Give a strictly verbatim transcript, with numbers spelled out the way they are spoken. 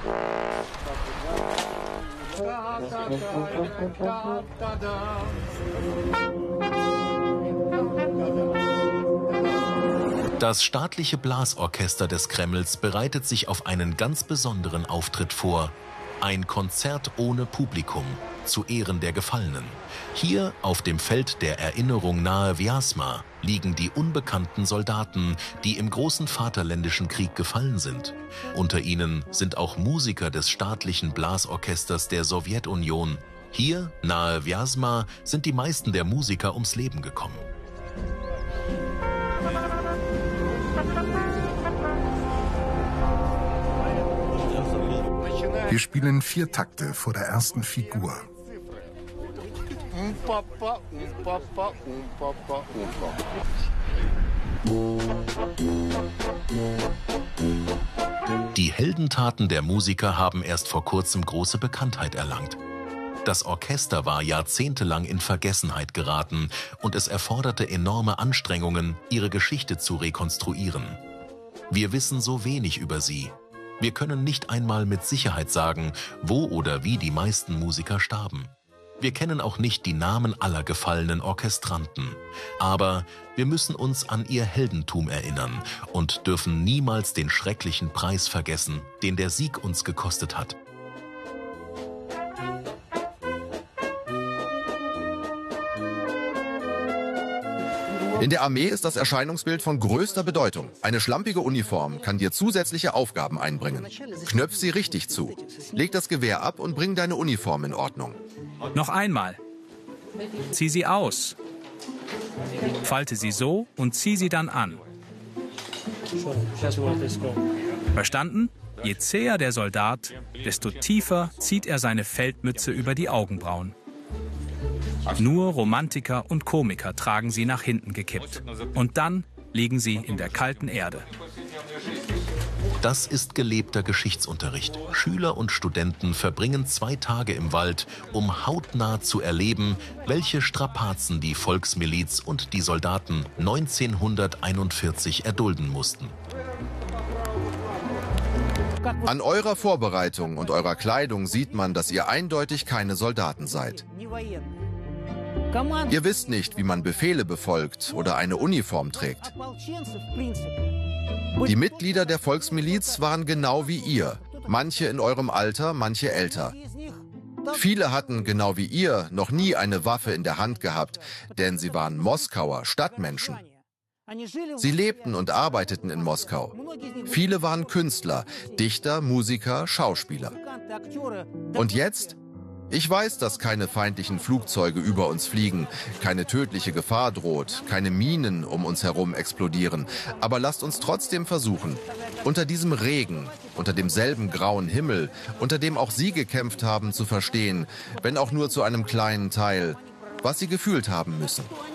Das staatliche Blasorchester des Kremls bereitet sich auf einen ganz besonderen Auftritt vor. Ein Konzert ohne Publikum, zu Ehren der Gefallenen. Hier auf dem Feld der Erinnerung nahe Wjasma liegen die unbekannten Soldaten, die im großen Vaterländischen Krieg gefallen sind. Unter ihnen sind auch Musiker des staatlichen Blasorchesters der Sowjetunion. Hier, nahe Wjasma, sind die meisten der Musiker ums Leben gekommen. Wir spielen vier Takte vor der ersten Figur. Die Heldentaten der Musiker haben erst vor kurzem große Bekanntheit erlangt. Das Orchester war jahrzehntelang in Vergessenheit geraten und es erforderte enorme Anstrengungen, ihre Geschichte zu rekonstruieren. Wir wissen so wenig über sie. Wir können nicht einmal mit Sicherheit sagen, wo oder wie die meisten Musiker starben. Wir kennen auch nicht die Namen aller gefallenen Orchestranten. Aber wir müssen uns an ihr Heldentum erinnern und dürfen niemals den schrecklichen Preis vergessen, den der Sieg uns gekostet hat. In der Armee ist das Erscheinungsbild von größter Bedeutung. Eine schlampige Uniform kann dir zusätzliche Aufgaben einbringen. Knöpf sie richtig zu. Leg das Gewehr ab und bring deine Uniform in Ordnung. Noch einmal. Zieh sie aus. Falte sie so und zieh sie dann an. Verstanden? Je zäher der Soldat, desto tiefer zieht er seine Feldmütze über die Augenbrauen. Nur Romantiker und Komiker tragen sie nach hinten gekippt. Und dann liegen sie in der kalten Erde. Das ist gelebter Geschichtsunterricht. Schüler und Studenten verbringen zwei Tage im Wald, um hautnah zu erleben, welche Strapazen die Volksmiliz und die Soldaten neunzehnhunderteinundvierzig erdulden mussten. An eurer Vorbereitung und eurer Kleidung sieht man, dass ihr eindeutig keine Soldaten seid. Ihr wisst nicht, wie man Befehle befolgt oder eine Uniform trägt. Die Mitglieder der Volksmiliz waren genau wie ihr, manche in eurem Alter, manche älter. Viele hatten, genau wie ihr, noch nie eine Waffe in der Hand gehabt, denn sie waren Moskauer Stadtmenschen. Sie lebten und arbeiteten in Moskau. Viele waren Künstler, Dichter, Musiker, Schauspieler. Und jetzt? Ich weiß, dass keine feindlichen Flugzeuge über uns fliegen, keine tödliche Gefahr droht, keine Minen um uns herum explodieren. Aber lasst uns trotzdem versuchen, unter diesem Regen, unter demselben grauen Himmel, unter dem auch Sie gekämpft haben, zu verstehen, wenn auch nur zu einem kleinen Teil, was Sie gefühlt haben müssen.